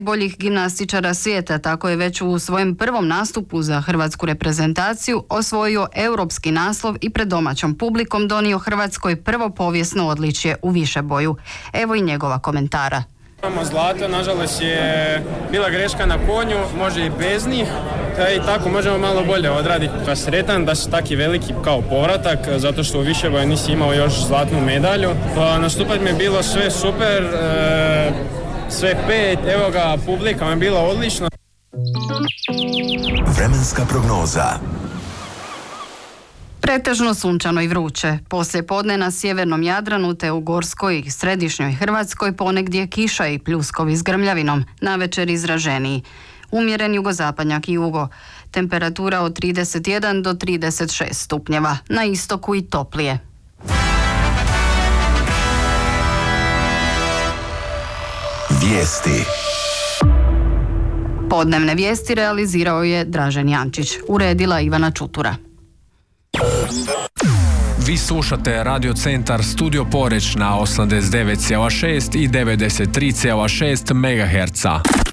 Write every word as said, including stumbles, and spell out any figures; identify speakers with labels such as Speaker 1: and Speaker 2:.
Speaker 1: Boljih gimnastičara svijeta, tako je već u svojem prvom nastupu za hrvatsku reprezentaciju osvojio europski naslov i pred domaćom publikom donio Hrvatskoj prvo povijesno odličje u višeboju. Evo i njegova komentara.
Speaker 2: Imamo zlato, nažalost je bila greška na konju, može i bez njih, i tako možemo malo bolje odraditi. Pa sretan da su taki veliki kao povratak, zato što u višeboju nisi imao još zlatnu medalju. Pa nastupati mi je bilo sve super, e, sve pet, evo ga, publika mi je bila odlična.
Speaker 3: Vremenska prognoza.
Speaker 1: Pretežno sunčano i vruće. Poslije podne na sjevernom Jadranu te u Gorskoj i središnjoj Hrvatskoj ponegdje kiša i pljuskovi s grmljavinom, navečer izraženiji. Umjeren jugozapadnjak i jugo. Temperatura od trideset jedan do trideset šest stupnjeva. Na istoku i toplije.
Speaker 3: Vijesti.
Speaker 1: Podnevne vijesti realizirao je Dražen Jančić. Uredila Ivana Čutura.
Speaker 4: Vi slušate Radio Centar Studio Poreć na osamdeset devet zarez šest i devedeset tri zarez šest megaherca.